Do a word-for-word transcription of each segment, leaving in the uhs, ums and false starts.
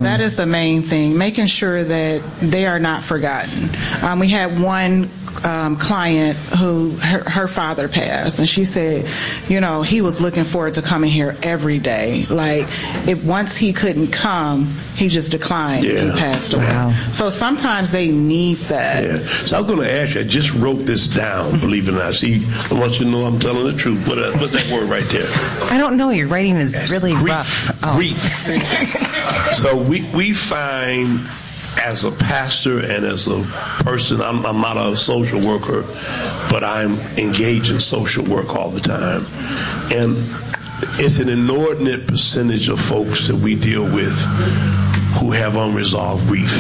that is the main thing, making sure that they are not forgotten. Um, we had one um, client who her, her father passed, and she said, you know, he was looking forward to coming here every day. Like, if once he couldn't come, he just declined yeah. and passed away. Wow. So sometimes they need that. Yeah. So I was going to ask you, I just wrote this down, believe it or not. See, I want you to know I'm telling the truth. What, uh, what's that word right there? I don't know. Your writing is That's really grief. rough. Oh. Grief. So we, we find, as a pastor and as a person, I'm, I'm not a social worker, but I'm engaged in social work all the time. And it's an inordinate percentage of folks that we deal with who have unresolved grief.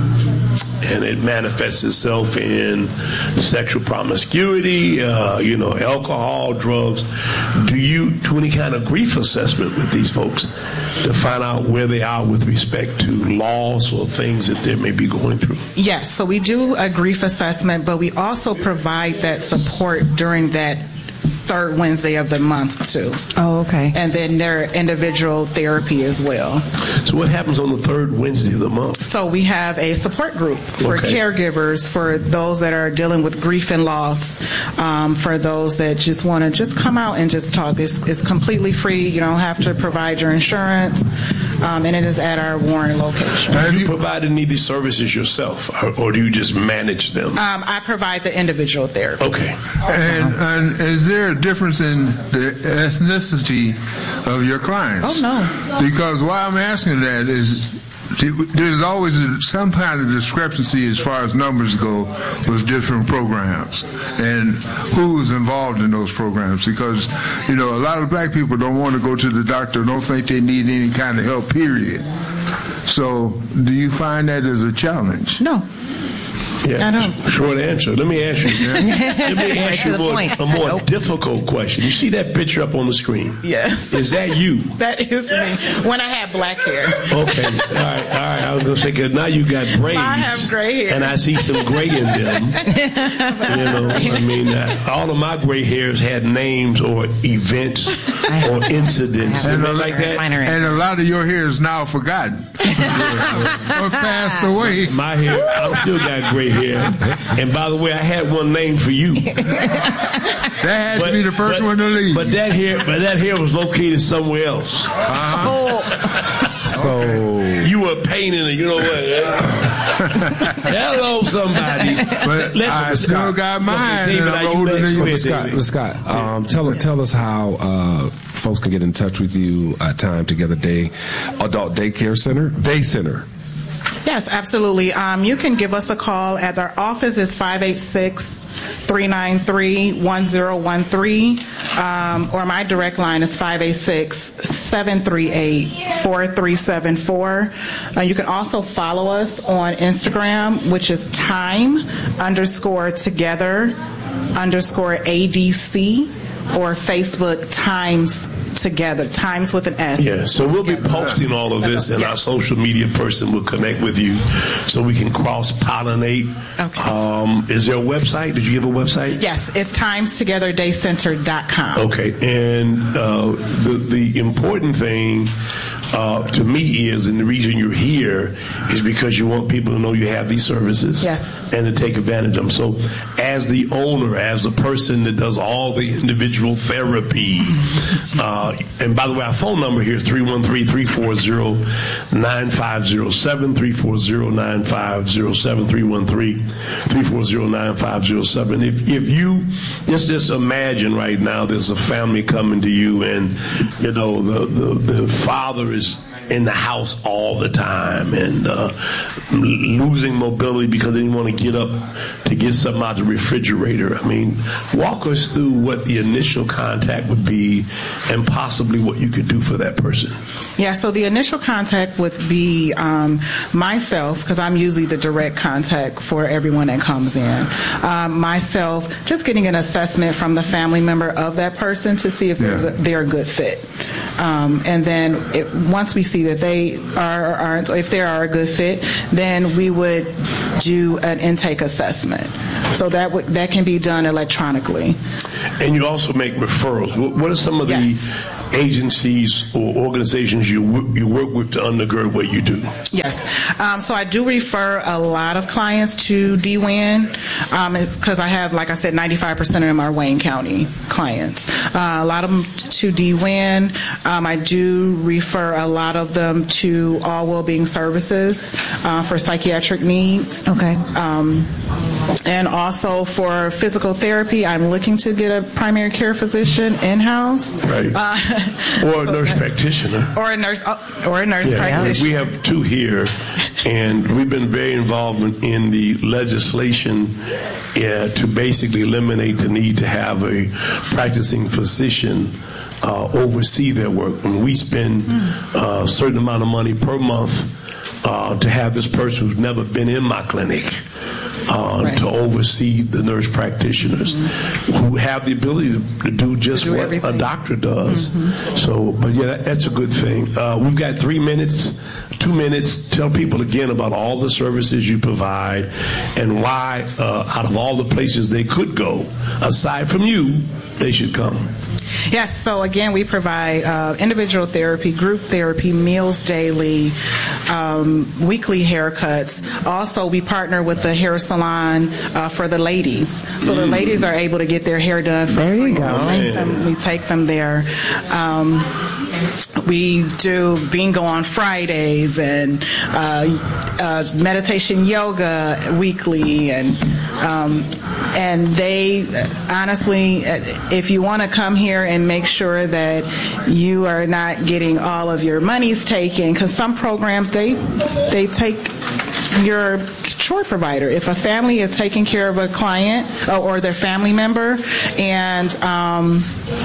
And it manifests itself in sexual promiscuity, uh, you know, alcohol, drugs. Do you do any kind of grief assessment with these folks to find out where they are with respect to loss or things that they may be going through? Yes, so we do a grief assessment, but we also provide that support during that third Wednesday of the month too. Oh, okay. And then their individual therapy as well. So what happens on the third Wednesday of the month? So we have a support group for Okay. caregivers, for those that are dealing with grief and loss, um, for those that just want to just come out and just talk. It's, it's completely free. You don't have to provide your insurance, um, and it is at our Warren location. Do you provide any of these services yourself, or, or do you just manage them? Um, I provide the individual therapy. Okay. And, and is there a difference in the ethnicity of your clients? Oh, no. Because why I'm asking that is there's always a, some kind of discrepancy as far as numbers go with different programs and who's involved in those programs. Because, you know, a lot of black people don't want to go to the doctor, don't think they need any kind of help, period. So do you find that as a challenge? No. Yeah, I don't. Short answer. Let me ask you. Let me ask to you the more, point. a more Nope. difficult question. You see that picture up on the screen? Yes. Is that you? That is me. When I had black hair. Okay. All right. All right. I was gonna say, because now you got braids. I have gray hair. and I see some gray in them. You know, I mean, uh, all of my gray hairs had names or events or incidents. And Isn't a, that like that? Minor. and a lot of your hair is now forgotten or passed away. My hair, I still got gray hair. And by the way, I had one name for you. That had to be the first but, one to leave. But that hair, but that hair was located somewhere else. Uh-huh. So You were painting it. You know what? Hello, somebody. But Listen, I but still Scott, got mine, David, and are I'm you older than next? you. Go But ahead, Scott, David. but Scott, um, tell tell us how uh, folks can get in touch with you at Time Together Day Adult Daycare Center, Day Center. Yes, absolutely. Um, you can give us a call. At our office is five eight six, three nine three, one zero one three, um, or my direct line is five eight six, seven three eight, four three seven four. Uh, you can also follow us on Instagram, which is time underscore together underscore A D C, or Facebook Times Together, Times with an S. Yeah, so we'll be posting all of this, and our social media person will connect with you so we can cross-pollinate. Okay. Um, is there a website? Did you give a website? Yes, it's times together day center dot com. Okay, and uh, the, the important thing uh, to me is, and the reason you're here is because you want people to know you have these services. Yes. And to take advantage of them. So as the owner, as the person that does all the individual therapy, uh, and by the way, our phone number here is three one three, three four zero, nine five zero seven, three four zero, nine five zero seven, three one three, three four zero, nine five zero seven. If, if you, just, just imagine right now there's a family coming to you, and, you know, the, the, the father is in the house all the time and uh, losing mobility because they didn't want to get up to get something out the refrigerator. I mean, walk us through what the initial contact would be and possibly what you could do for that person. Yeah, so the initial contact would be um, myself, because I'm usually the direct contact for everyone that comes in. Um, myself, just getting an assessment from the family member of that person to see if Yeah. they're, they're a good fit. Um, and then it, once we see that they are, aren't, if they are a good fit, then we would do an intake assessment. So that w- that can be done electronically. And you also make referrals. What, what are some of Yes. the agencies or organizations you w- you work with to undergird what you do? Yes. Um, so I do refer a lot of clients to D W A N. Um, it's because I have, like I said, ninety-five percent of them are Wayne County clients. Uh, a lot of them to D W A N. Um, I do refer a lot of them to All Wellbeing Services uh, for psychiatric needs. Okay. Um, and also for physical therapy, I'm looking to get a primary care physician in-house. Right. Uh, Or a nurse practitioner. or a nurse, oh, or a nurse Yeah, practitioner. we have two here, and we've been very involved in, in the legislation uh, to basically eliminate the need to have a practicing physician uh, oversee their work. When we spend uh, a certain amount of money per month uh, to have this person who's never been in my clinic Uh, Right. to oversee the nurse practitioners who have the ability to, to do just To do what everything. a doctor does. So, but yeah, that, that's a good thing. Uh, we've got three minutes, two minutes. Tell people again about all the services you provide and why, uh, out of all the places they could go, aside from you, they should come. Yes, so again, we provide uh, individual therapy, group therapy, meals daily, um, weekly haircuts. Also, we partner with the hair salon uh, for the ladies. So the ladies are able to get their hair done for There you free. go. We take them, we take them there. Um, we do bingo on Fridays and uh, uh, meditation yoga weekly, and um, and they honestly, if you want to come here and make sure that you are not getting all of your monies taken, because some programs they they take your chore provider. If a family is taking care of a client or, or their family member, and um,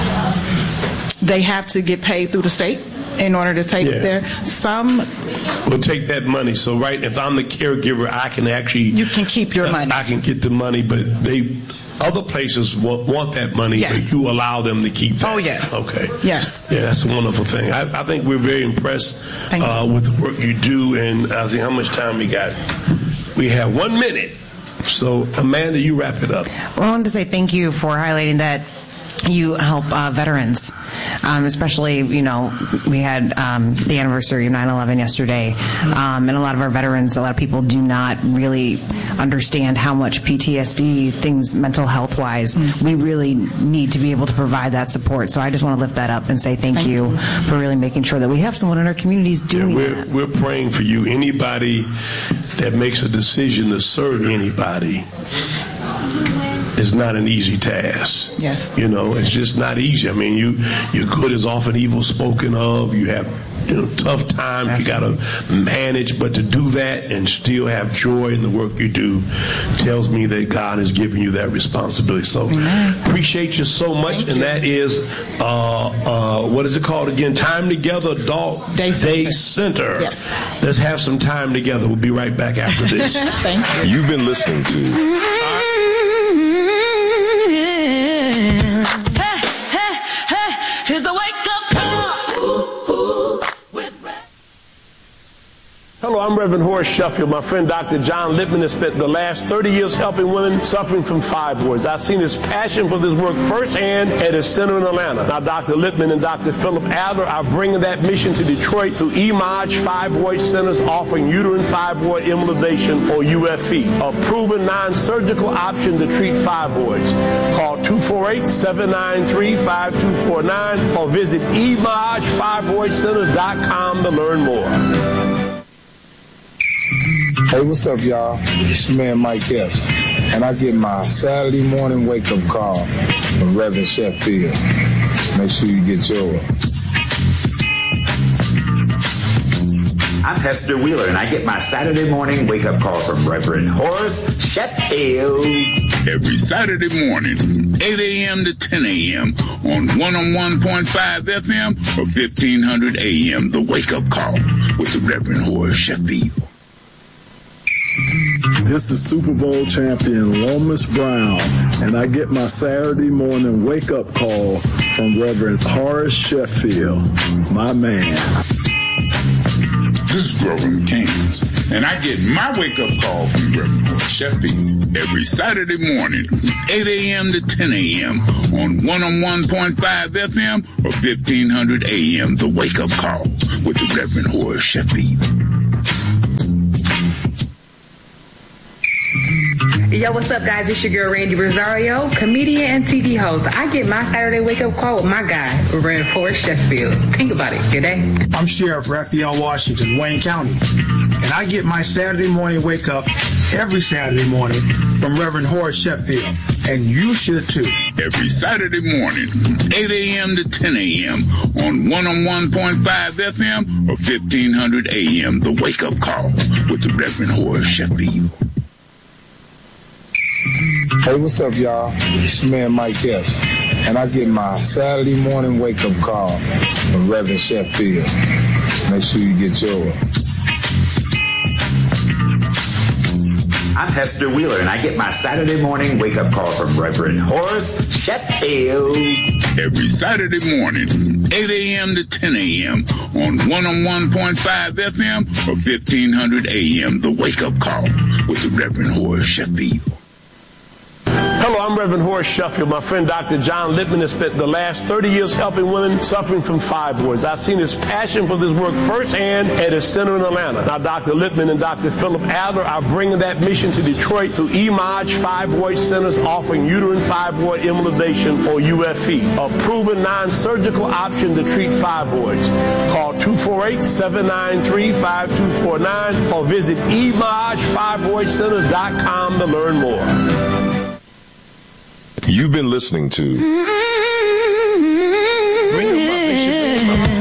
they have to get paid through the state in order to take Yeah. their some We'll take that money. So, right, if I'm the caregiver, I can actually you can keep your money. I can get the money, but they other places want, want that money, Yes. but you allow them to keep that. Oh, yes. Okay. Yes. Yeah, that's a wonderful thing. I, I think we're very impressed Thank uh, you. with the work you do, and I think how much time we got. We have one minute. So, Amanda, you wrap it up. Well, I wanted to say thank you for highlighting that you help uh, veterans. Um, especially, you know, we had um, the anniversary of nine eleven yesterday, um, and a lot of our veterans, a lot of people do not really understand how much P T S D, things mental health wise, we really need to be able to provide that support. So I just want to lift that up and say thank, Thank you, you. for really making sure that we have someone in our communities Yeah, doing we're, that. we're praying for you. Anybody that makes a decision to serve anybody is not an easy task. Yes. You know, it's just not easy. I mean, you your good is often evil spoken of. You have, you know, tough times. You got to manage, but to do that and still have joy in the work you do tells me that God has given you that responsibility. So, appreciate you so much. Thank and you. that is, uh, uh, what is it called again? Time Together Adult Day Center. Center. Yes. Let's have some time together. We'll be right back after this. Thank you. You've been listening to Here's the wake-up call. Hello, I'm Reverend Horace Sheffield. My friend Doctor John Lippman has spent the last thirty years helping women suffering from fibroids. I've seen his passion for this work firsthand at his center in Atlanta. Now, Doctor Lippman and Doctor Philip Adler are bringing that mission to Detroit through E M O D Fibroid Centers offering uterine fibroid embolization, or U F E, a proven non-surgical option to treat fibroids. Call two four eight, seven nine three, five two four nine or visit E M O D fibroid centers dot com to learn more. Hey, what's up, y'all? It's your man Mike Epps, and I get my Saturday morning wake-up call from Reverend Sheffield. Make sure you get yours. I'm Hester Wheeler, and I get my Saturday morning wake-up call from Reverend Horace Sheffield. Every Saturday morning from eight a.m. to ten a.m. on one oh one point five F M or fifteen hundred A M. The Wake Up Call with the Reverend Horace Sheffield. This is Super Bowl champion Lomas Brown, and I get my Saturday morning wake-up call from Reverend Horace Sheffield, my man. This is Grover McCants, and I get my wake-up call from Reverend Horace Sheffield every Saturday morning from eight a.m. to ten a.m. on one oh one point five F M or fifteen hundred A M, The Wake-Up Call with the Reverend Horace Sheffield. Yo, what's up, guys? It's your girl, Randy Rosario, comedian and T V host. I get my Saturday wake-up call with my guy, Reverend Horace Sheffield. Think about it, good day. I'm Sheriff Raphael Washington, Wayne County, and I get my Saturday morning wake-up every Saturday morning from Reverend Horace Sheffield, and you should too. Every Saturday morning from eight a.m. to ten a.m. on one oh one point five F M or fifteen hundred A M, The Wake-Up Call with the Reverend Horace Sheffield. Hey, what's up, y'all? It's your man Mike Epps, and I get my Saturday morning wake-up call from Reverend Sheffield. Make sure you get yours. I'm Hester Wheeler, and I get my Saturday morning wake-up call from Reverend Horace Sheffield. Every Saturday morning from eight a.m. to ten a.m. on one oh one point five F M or fifteen hundred A M, The Wake-Up Call with the Reverend Horace Sheffield. Hello, I'm Reverend Horace Sheffield. My friend Doctor John Lippman has spent the last thirty years helping women suffering from fibroids. I've seen his passion for this work firsthand at his center in Atlanta. Now, Doctor Lippman and Doctor Philip Adler are bringing that mission to Detroit through E M O J Fibroid Centers offering uterine fibroid embolization, or U F E, a proven non-surgical option to treat fibroids. Call two four eight, seven nine three, five two four nine or visit E M O J fibroid centers dot com to learn more. You've been listening to Bring them up, they should bring them up.